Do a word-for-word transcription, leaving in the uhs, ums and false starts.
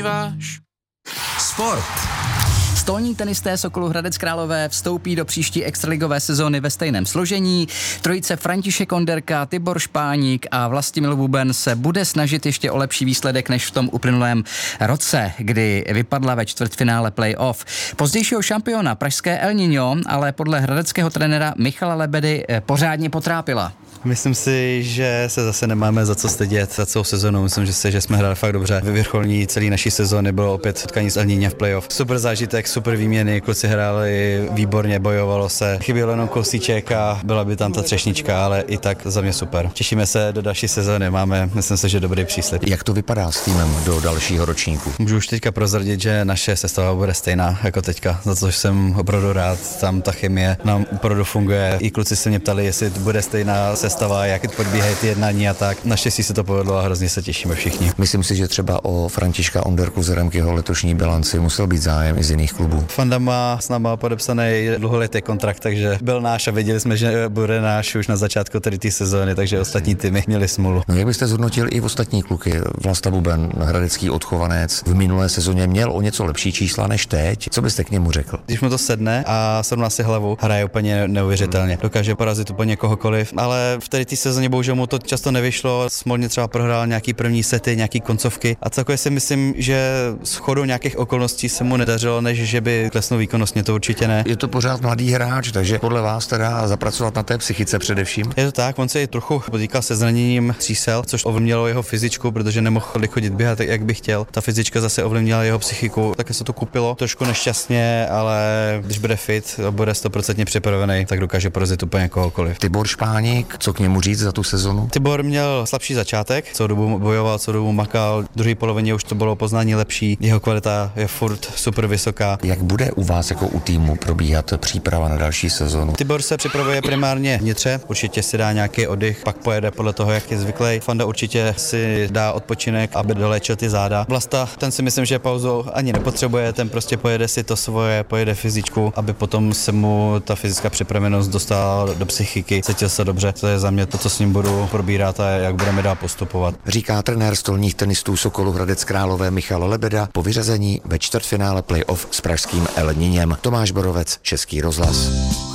posmíváš. Sport. Stolní tenisté Sokolu Hradec Králové vstoupí do příští extraligové sezóny ve stejném složení. Trojice František Onderka, Tibor Špáník a Vlastimil Buben se bude snažit ještě o lepší výsledek než v tom uplynulém roce, kdy vypadla ve čtvrtfinále playoff. Pozdějšího šampiona pražské El Niño ale podle hradeckého trenéra Michala Lebedy pořádně potrápila. Myslím si, že se zase nemáme za co stydět za celou sezonu. Myslím, že, se, že jsme hráli fakt dobře. Vyvrcholní celý naší sezóny bylo opět setkání s El Niño v playoff. Super zážitek, super výměny, kluci hráli výborně, bojovalo se. Chyběl jenom kousíček a byla by tam ta třešnička, ale i tak za mě super. Těšíme se do další sezóny, máme, myslím si, že dobrý příslib. Jak to vypadá s týmem do dalšího ročníku? Můžu už teďka prozradit, že naše sestava bude stejná jako teďka, za což jsem opravdu rád. Tam ta chemie nám opravdu funguje. I kluci se mě ptali, jestli bude stejná sestava, jak podbíhají ty jednání a tak. Naštěstí se to povedlo a hrozně se těšíme všichni. Myslím si, že třeba o Františka Onderku vzhledem k jeho letošní bilanci musel být zájem i z jiných klubů. Fanda má s náma podepsaný dlouholetý kontrakt, takže byl náš a věděli jsme, že bude náš už na začátku tady té sezóny, takže ostatní týmy měli smůlu. No jak byste zhodnotil i v ostatní kluky? Vlasta Buben, hradecký odchovanec, v minulé sezóně měl o něco lepší čísla než teď. Co byste k němu řekl? Když mu to sedne a sedne si hlavu, hraje úplně neuvěřitelně. Dokáže porazit úplně kohokoliv, ale v tady té sezóně bohužel mu to často nevyšlo. Smolně třeba prohrál nějaký první sety, nějaký koncovky a celkově si myslím, že shodou nějakých okolností se mu nedařilo, než že by klesnul výkonnostně, to určitě ne. Je to pořád mladý hráč, takže podle vás teda zapracovat na té psychice především? Je to tak, on se i trochu potýkal se zraněním třísel, což ovlivnilo jeho fyzičku, protože nemohl chodit běhat tak, jak by chtěl. Ta fyzička zase ovlivnila jeho psychiku, také se to kupilo trošku nešťastně, ale když bude fit a bude stoprocentně připravený, tak dokáže porazit úplně kohokoliv. Tibor Špáník, co k němu říct za tu sezonu? Tibor měl slabší začátek, co dobu bojoval, co dobu makal, v druhé polovině už to bylo poznání lepší, jeho kvalita je furt super vysoká. Jak bude u vás jako u týmu probíhat příprava na další sezonu? Tibor se připravuje primárně vnitře, určitě si dá nějaký oddych, pak pojede podle toho, jak je zvyklý. Fanda určitě si dá odpočinek, aby doléčil ty záda. Vlasta, ten si myslím, že pauzu ani nepotřebuje, ten prostě pojede si to svoje, pojede fyzičku, aby potom se mu ta fyzická připravenost dostala do psychiky, cítil se dobře. To je za mě to, co s ním budu probírat a jak budeme dál postupovat. Říká trenér stolních tenistů Sokolu Hradec Králové Michal Lebeda po vyřazení ve čtvrtfinále playoff s pražským El Niñem. Tomáš Borovec, Český rozhlas.